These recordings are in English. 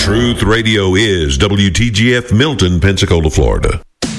Truth Radio is WTGF Milton, Pensacola, Florida.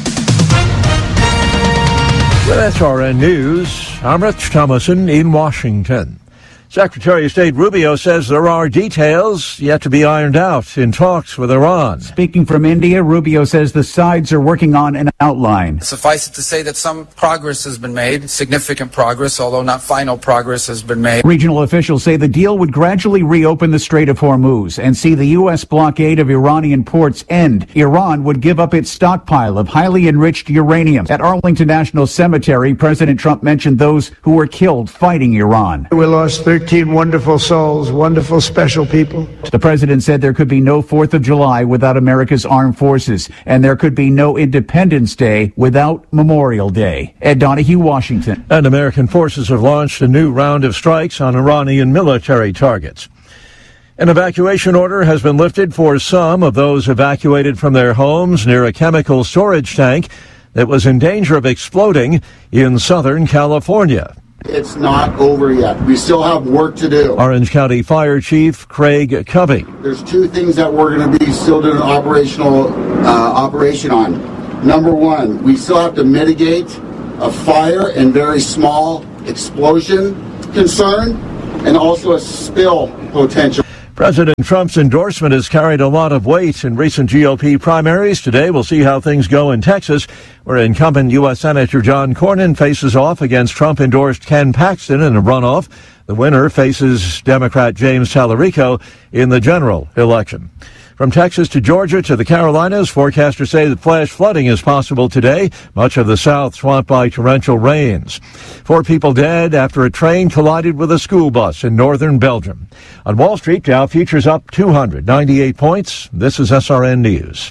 With SRN News, I'm Rich Thomason in Washington. Secretary of State Rubio says there are details yet to be ironed out in talks with Iran. Speaking from India, Rubio says the sides are working on an outline. Suffice it to say that some progress has been made, significant progress, although not final progress has been made. Regional officials say the deal would gradually reopen the Strait of Hormuz and see the U.S. blockade of Iranian ports end. Iran would give up its stockpile of highly enriched uranium. At Arlington National Cemetery, President Trump mentioned those who were killed fighting Iran. We lost 13 wonderful souls, wonderful, special people. The president said there could be no 4th of July without America's armed forces, and there could be no Independence Day without Memorial Day. Ed Donahue, Washington. And American forces have launched a new round of strikes on Iranian military targets. An evacuation order has been lifted for some of those evacuated from their homes near a chemical storage tank that was in danger of exploding in Southern California. It's not over yet. We still have work to do. Orange County Fire Chief Craig Covey. There's two things that we're going to be still doing operation on. Number one, we still have to mitigate a fire and very small explosion concern, and also a spill potential. President Trump's endorsement has carried a lot of weight in recent GOP primaries. Today, we'll see how things go in Texas, where incumbent U.S. Senator John Cornyn faces off against Trump-endorsed Ken Paxton in a runoff. The winner faces Democrat James Tallarico in the general election. From Texas to Georgia to the Carolinas, forecasters say that flash flooding is possible today. Much of the South swamped by torrential rains. 4 people dead after a train collided with a school bus in northern Belgium. On Wall Street, Dow futures up 298 points. This is SRN News.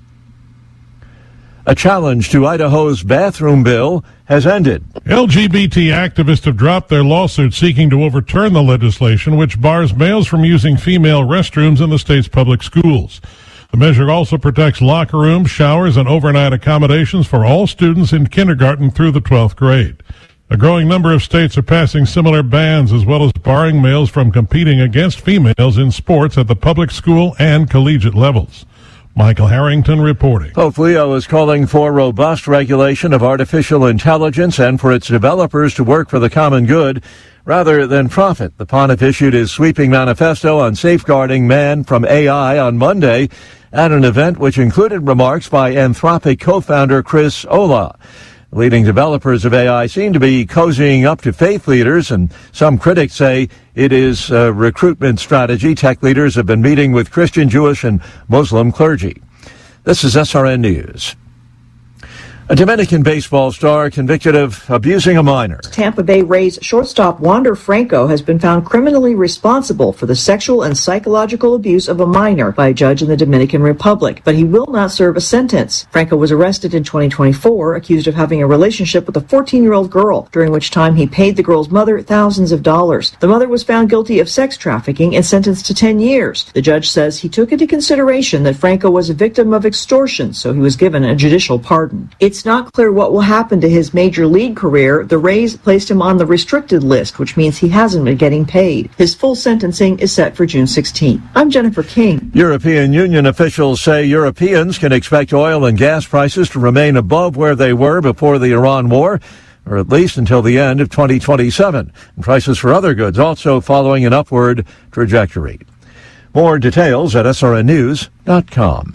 A challenge to Idaho's bathroom bill has ended. LGBT activists have dropped their lawsuit seeking to overturn the legislation which bars males from using female restrooms in the state's public schools. The measure also protects locker rooms, showers, and overnight accommodations for all students in kindergarten through the 12th grade. A growing number of states are passing similar bans, as well as barring males from competing against females in sports at the public school and collegiate levels. Michael Harrington reporting. Pope Leo is calling for robust regulation of artificial intelligence and for its developers to work for the common good rather than profit. The pontiff issued his sweeping manifesto on safeguarding man from AI on Monday at an event which included remarks by Anthropic co-founder Chris Olah. Leading developers of AI seem to be cozying up to faith leaders, and some critics say it is a recruitment strategy. Tech leaders have been meeting with Christian, Jewish, and Muslim clergy. This is SRN News. A Dominican baseball star convicted of abusing a minor. Tampa Bay Rays shortstop Wander Franco has been found criminally responsible for the sexual and psychological abuse of a minor by a judge in the Dominican Republic, but he will not serve a sentence. Franco was arrested in 2024, accused of having a relationship with a 14-year-old girl, during which time he paid the girl's mother thousands of dollars. The mother was found guilty of sex trafficking and sentenced to 10 years. The judge says he took into consideration that Franco was a victim of extortion, so he was given a judicial pardon. It's not clear what will happen to his major league career. The Rays placed him on the restricted list, which means he hasn't been getting paid. His full sentencing is set for June 16. I'm Jennifer King. European Union officials say Europeans can expect oil and gas prices to remain above where they were before the Iran war, or at least until the end of 2027. And prices for other goods also following an upward trajectory. More details at srnnews.com.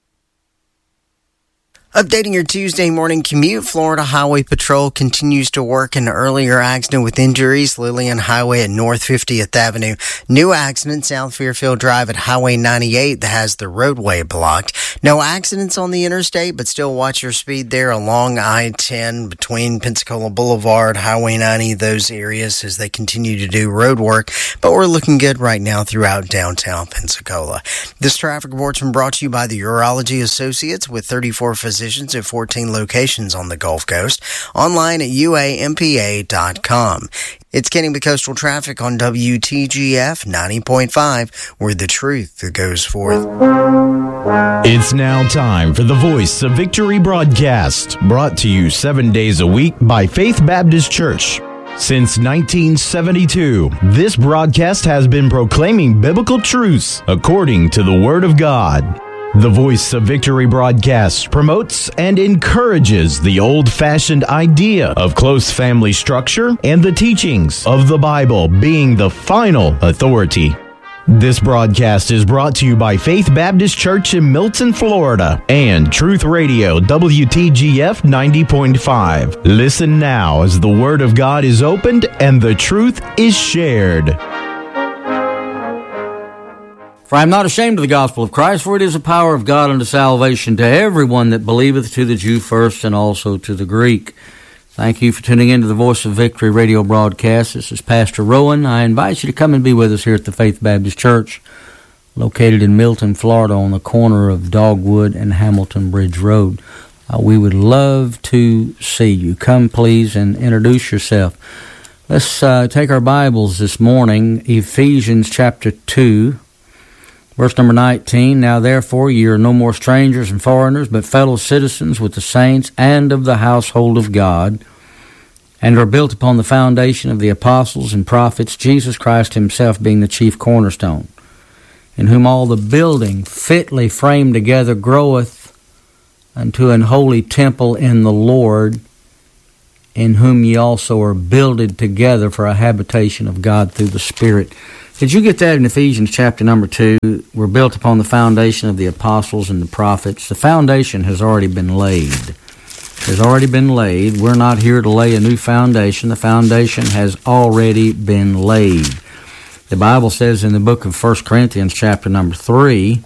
Updating your Tuesday morning commute, Florida Highway Patrol continues to work an earlier accident with injuries. Lillian Highway at North 50th Avenue. New accident, South Fairfield Drive at Highway 98 that has the roadway blocked. No accidents on the interstate, but still watch your speed there along I-10 between Pensacola Boulevard, Highway 90, those areas as they continue to do road work. But we're looking good right now throughout downtown Pensacola. This traffic report's been brought to you by the Urology Associates with 34 physicians at 14 locations on the Gulf Coast. Online at uampa.com. It's Kenny with Coastal Traffic on WTGF 90.5, where the truth goes forth. It's now time for the Voice of Victory broadcast, brought to you 7 days a week by Faith Baptist Church. Since 1972, this broadcast has been proclaiming biblical truths according to the Word of God. The Voice of Victory broadcast promotes and encourages the old-fashioned idea of close family structure and the teachings of the Bible being the final authority. This broadcast is brought to you by Faith Baptist Church in Milton, Florida, and Truth Radio WTGF 90.5. Listen now as the Word of God is opened and the truth is shared. For I am not ashamed of the gospel of Christ, for it is the power of God unto salvation to everyone that believeth, to the Jew first and also to the Greek. Thank you for tuning in to the Voice of Victory radio broadcast. This is Pastor Rowan. I invite you to come and be with us here at the Faith Baptist Church, located in Milton, Florida, on the corner of Dogwood and Hamilton Bridge Road. We would love to see you. Come, please, and introduce yourself. Let's take our Bibles this morning, Ephesians chapter 2. Verse number 19, Now therefore ye are no more strangers and foreigners, but fellow citizens with the saints and of the household of God, and are built upon the foundation of the apostles and prophets, Jesus Christ himself being the chief cornerstone, in whom all the building fitly framed together groweth unto an holy temple in the Lord, in whom ye also are builded together for a habitation of God through the Spirit. Did you get that in Ephesians chapter number 2? We're built upon the foundation of the apostles and the prophets. The foundation has already been laid. Has already been laid. We're not here to lay a new foundation. The foundation has already been laid. The Bible says in the book of 1 Corinthians chapter number 3,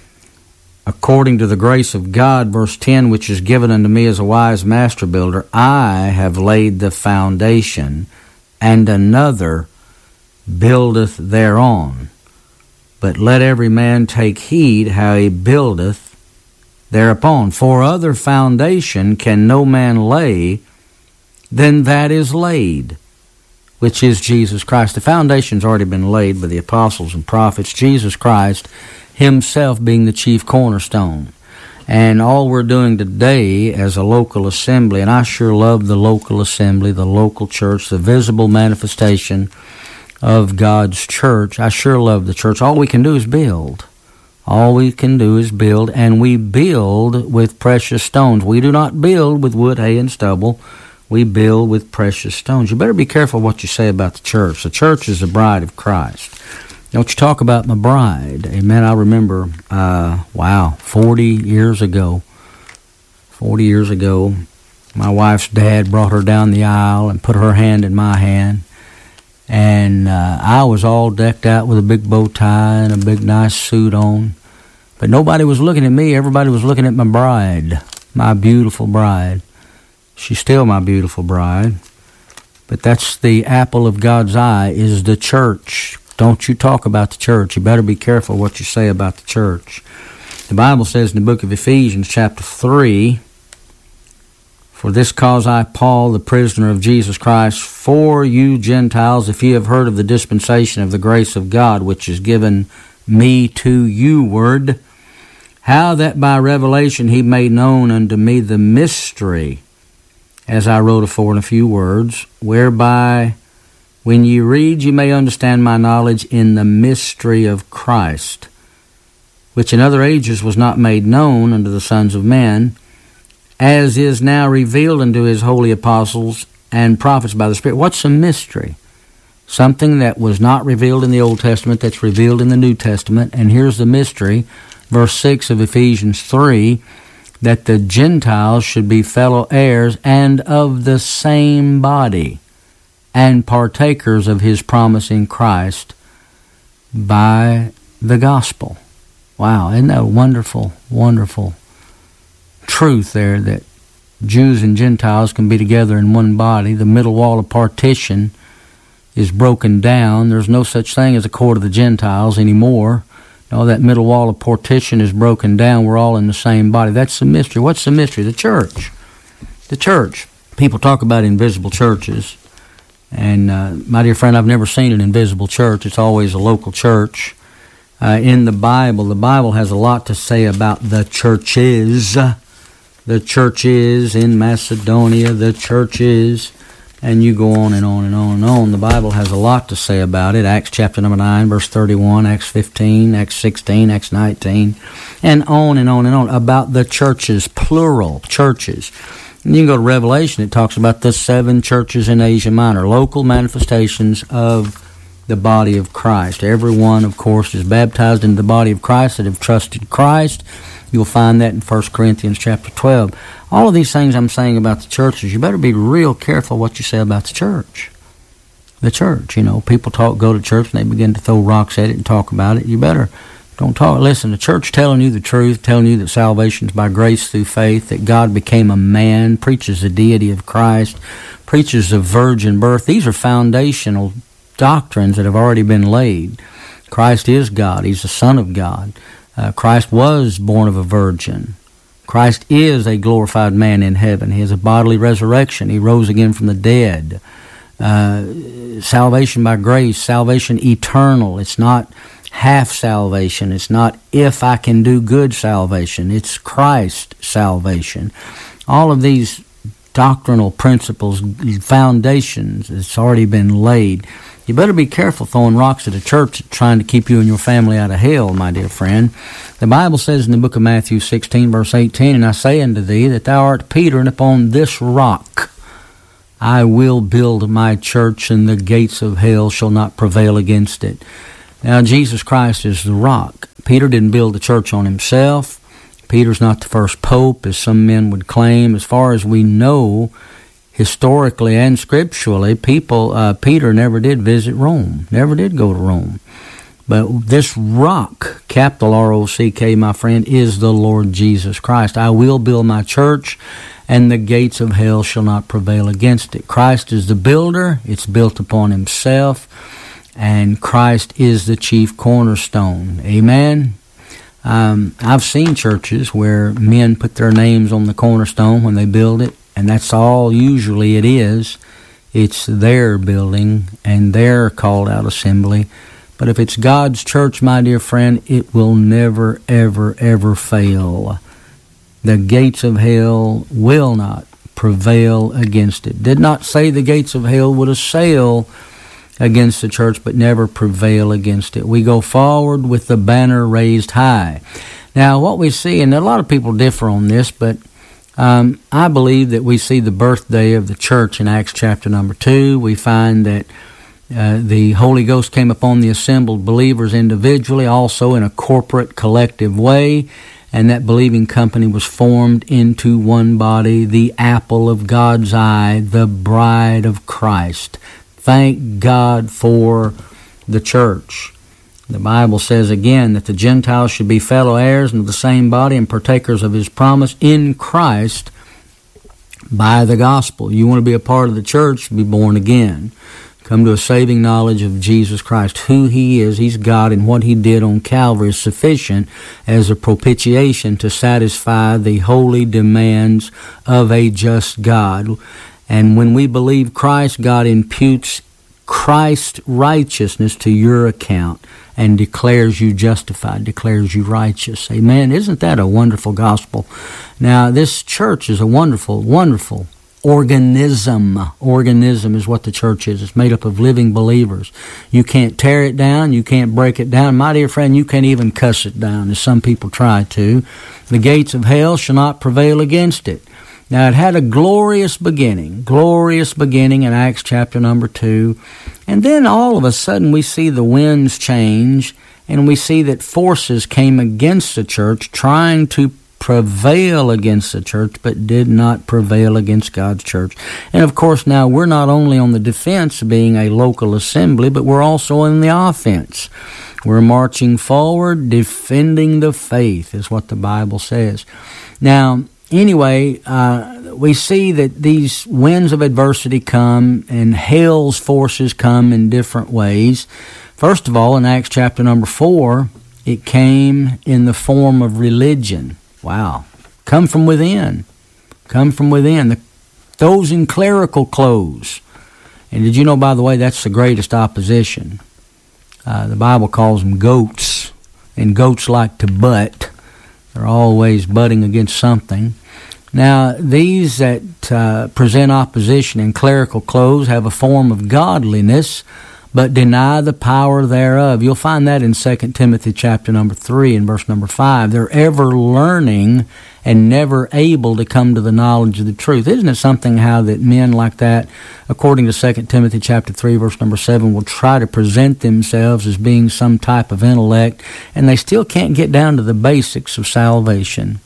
according to the grace of God, verse 10, which is given unto me as a wise master builder, I have laid the foundation, and another buildeth thereon. But let every man take heed how he buildeth thereupon. For other foundation can no man lay than that is laid, which is Jesus Christ. The foundation's already been laid by the apostles and prophets, Jesus Christ himself being the chief cornerstone. And all we're doing today as a local assembly, and I sure love the local assembly, the local church, the visible manifestation of God's church. I sure love the church. All we can do is build. All we can do is build, and we build with precious stones. We do not build with wood, hay, and stubble. We build with precious stones. You better be careful what you say about the church. The church is the bride of Christ. Don't you talk about my bride. Amen. I remember, 40 years ago, my wife's dad brought her down the aisle and put her hand in my hand. And I was all decked out with a big bow tie and a big nice suit on. But nobody was looking at me. Everybody was looking at my bride, my beautiful bride. She's still my beautiful bride. But that's the apple of God's eye, is the church. Don't you talk about the church. You better be careful what you say about the church. The Bible says in the book of Ephesians chapter 3, For this cause I, Paul, the prisoner of Jesus Christ, for you Gentiles, if ye have heard of the dispensation of the grace of God, which is given me to you ward, how that by revelation he made known unto me the mystery, as I wrote afore in a few words, whereby when ye read ye may understand my knowledge in the mystery of Christ, which in other ages was not made known unto the sons of men, as is now revealed unto his holy apostles and prophets by the Spirit. What's a mystery? Something that was not revealed in the Old Testament that's revealed in the New Testament. And here's the mystery, verse 6 of Ephesians 3, that the Gentiles should be fellow heirs and of the same body, and partakers of his promise in Christ by the gospel. Wow, isn't that a wonderful, wonderful truth there, that Jews and Gentiles can be together in one body. The middle wall of partition is broken down. There's no such thing as a court of the Gentiles anymore. No, that middle wall of partition is broken down. We're all in the same body. That's the mystery. What's the mystery? The church. The church. People talk about invisible churches. And my dear friend, I've never seen an invisible church. It's always a local church. In the Bible has a lot to say about the churches. The churches in Macedonia, the churches, And you go on and on and on and on. The Bible has a lot to say about it. Acts chapter number 9, verse 31, Acts 15, Acts 16, Acts 19, and on and on and on about the churches, plural churches. And you can go to Revelation, it talks about the 7 churches in Asia Minor, local manifestations of the body of Christ. Everyone, of course, is baptized into the body of Christ that have trusted Christ. You'll find that in 1 Corinthians chapter 12. All of these things I'm saying about the churches, you better be real careful what you say about the church. The church, people go to church and they begin to throw rocks at it and talk about it. You better don't talk. Listen, the church telling you the truth, telling you that salvation is by grace through faith, that God became a man, preaches the deity of Christ, preaches the virgin birth. These are foundational doctrines that have already been laid. Christ is God. He's the Son of God. Christ was born of a virgin. Christ is a glorified man in heaven. He has a bodily resurrection. He rose again from the dead. Salvation by grace, salvation eternal. It's not half salvation. It's not if I can do good salvation. It's Christ salvation. All of these doctrinal principles, foundations, it's already been laid. You better be careful throwing rocks at a church trying to keep you and your family out of hell, my dear friend. The Bible says in the book of Matthew 16, verse 18, "And I say unto thee that thou art Peter, and upon this rock I will build my church, and the gates of hell shall not prevail against it." Now, Jesus Christ is the rock. Peter didn't build the church on himself. Peter's not the first pope, as some men would claim. As far as we know, historically and scripturally, Peter never did visit Rome, never did go to Rome. But this rock, capital R-O-C-K, my friend, is the Lord Jesus Christ. I will build my church, and the gates of hell shall not prevail against it. Christ is the builder. It's built upon himself, and Christ is the chief cornerstone. Amen? I've seen churches where men put their names on the cornerstone when they build it, and that's all usually it is. It's their building and their called out assembly. But if it's God's church, my dear friend, it will never, ever, ever fail. The gates of hell will not prevail against it. Did not say the gates of hell would assail against the church, but never prevail against it. We go forward with the banner raised high. Now, what we see, and a lot of people differ on this, but I believe that we see the birthday of the church in Acts chapter number 2. We find that the Holy Ghost came upon the assembled believers individually, also in a corporate, collective way, and that believing company was formed into one body, the apple of God's eye, the bride of Christ. Thank God for the church. The Bible says again that the Gentiles should be fellow heirs of the same body and partakers of his promise in Christ by the gospel. You want to be a part of the church, be born again. Come to a saving knowledge of Jesus Christ, who he is. He's God, and what he did on Calvary is sufficient as a propitiation to satisfy the holy demands of a just God. And when we believe Christ, God imputes Christ's righteousness to your account and declares you justified, declares you righteous. Amen. Isn't that a wonderful gospel? Now, this church is a wonderful, wonderful organism. Organism is what the church is. It's made up of living believers. You can't tear it down. You can't break it down. My dear friend, you can't even cuss it down, as some people try to. The gates of hell shall not prevail against it. Now, it had a glorious beginning in Acts chapter number 2. And then all of a sudden we see the winds change, and we see that forces came against the church, trying to prevail against the church, but did not prevail against God's church. And of course, now we're not only on the defense, being a local assembly, but we're also in the offense. We're marching forward, defending the faith, is what the Bible says. Now, anyway, we see that these winds of adversity come and hell's forces come in different ways. First of all, in Acts chapter number 4, it came in the form of religion. Wow. Come from within. Come from within. Those in clerical clothes. And did you know, by the way, that's the greatest opposition. The Bible calls them goats, and goats like to butt. They're always butting against something. Now, these that present opposition in clerical clothes have a form of godliness, but deny the power thereof. You'll find that in 2 Timothy chapter number 3 and verse number 5. They're ever learning and never able to come to the knowledge of the truth. Isn't it something how that men like that, according to 2 Timothy chapter 3 verse number 7, will try to present themselves as being some type of intellect, and they still can't get down to the basics of salvation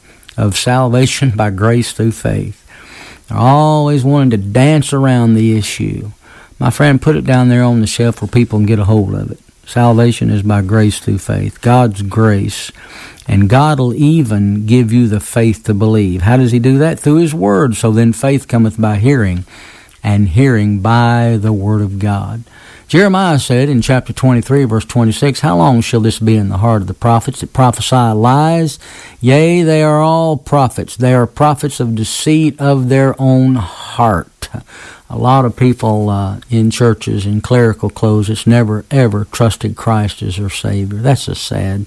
by grace through faith. They're always wanting to dance around the issue. My friend, put it down there on the shelf where people can get a hold of it. Salvation is by grace through faith. God's grace. And God will even give you the faith to believe. How does He do that? Through His Word. So then faith cometh by hearing, and hearing by the Word of God. Jeremiah said in chapter 23, verse 26, How long shall this be in the heart of the prophets that prophesy lies? Yea, they are all prophets. They are prophets of deceit of their own heart. A lot of people in churches in clerical clothes that's never, ever trusted Christ as their Savior. That's a sad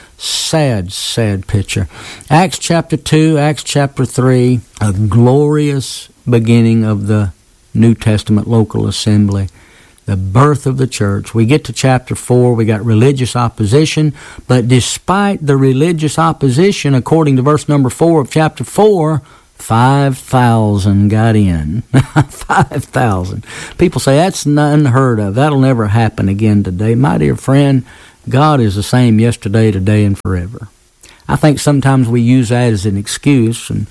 picture. Acts chapter 2, Acts chapter 3, a glorious beginning of the New Testament local assembly, the birth of the church. We get to chapter 4, we got religious opposition, but despite the religious opposition, according to verse number 4 of chapter 4, 5,000 got in. 5,000. People say that's unheard of. That'll never happen again today. My dear friend, God is the same yesterday, today, and forever. I think sometimes we use that as an excuse, and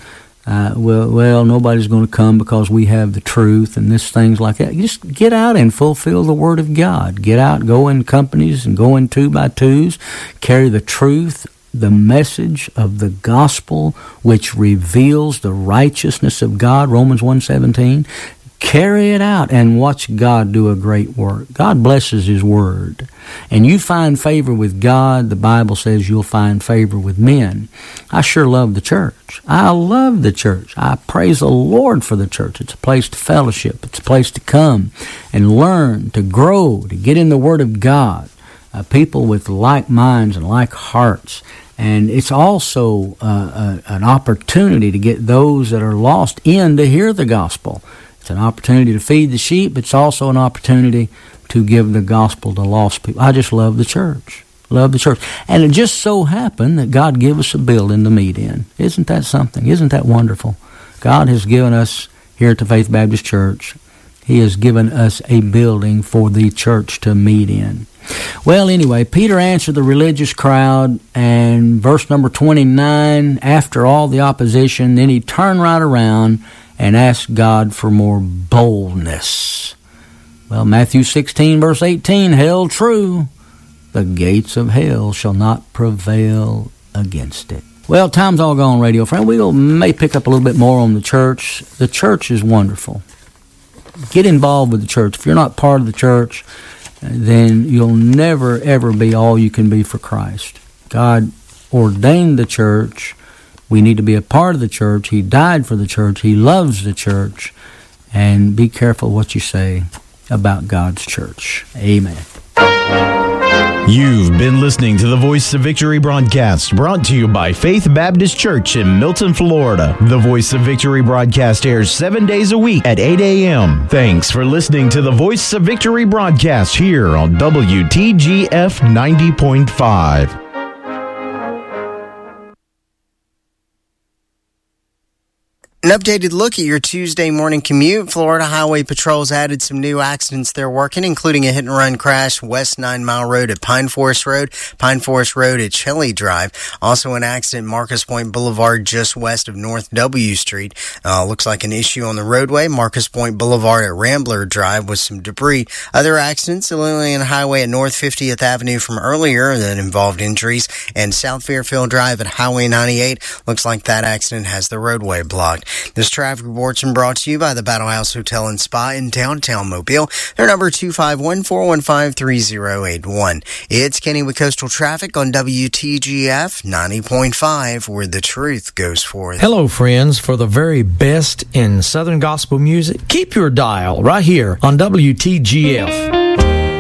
well, nobody's going to come because we have the truth and things like that. You just get out and fulfill the Word of God. Get out, go in companies and go in 2 by 2s, carry the truth, the message of the gospel, which reveals the righteousness of God, Romans 1:17. Carry it out and watch God do a great work. God blesses His Word. And you find favor with God, the Bible says you'll find favor with men. I sure love the church. I love the church. I praise the Lord for the church. It's a place to fellowship. It's a place to come and learn, to grow, to get in the Word of God. People with like minds and like hearts. And it's also an opportunity to get those that are lost in to hear the gospel. It's an opportunity to feed the sheep. It's also an opportunity to give the gospel to lost people. I just love the church. Love the church. And it just so happened that God gave us a building to meet in. Isn't that something? Isn't that wonderful? God has given us here at the Faith Baptist Church, He has given us a building for the church to meet in. Well, anyway, Peter answered the religious crowd, and verse number 29, after all the opposition, then he turned right around and asked God for more boldness. Well, Matthew 16, verse 18, held true. The gates of hell shall not prevail against it. Well, time's all gone, radio friend. We may pick up a little bit more on the church. The church is wonderful. Get involved with the church. If you're not part of the church, then you'll never, ever be all you can be for Christ. God ordained the church. We need to be a part of the church. He died for the church. He loves the church. And be careful what you say about God's church. Amen. You've been listening to the Voice of Victory broadcast, brought to you by Faith Baptist Church in Milton, Florida. The Voice of Victory broadcast airs 7 days a week at 8 a.m. Thanks for listening to the Voice of Victory broadcast here on WTGF 90.5. An updated look at your Tuesday morning commute. Florida Highway Patrol's added some new accidents they're working, including a hit-and-run crash west 9 Mile Road at Pine Forest Road at Shelley Drive. Also an accident Marcus Point Boulevard just west of North W Street. Looks like an issue on the roadway. Marcus Point Boulevard at Rambler Drive with some debris. Other accidents, the Lillian Highway at North 50th Avenue from earlier that involved injuries, and South Fairfield Drive at Highway 98. Looks like that accident has the roadway blocked. This traffic report's been brought to you by the Battle House Hotel and Spa in downtown Mobile. Their number 251-415-3081. It's Kenny with Coastal Traffic on WTGF 90.5, where the truth goes forth. Hello, friends. For the very best in Southern gospel music, keep your dial right here on WTGF.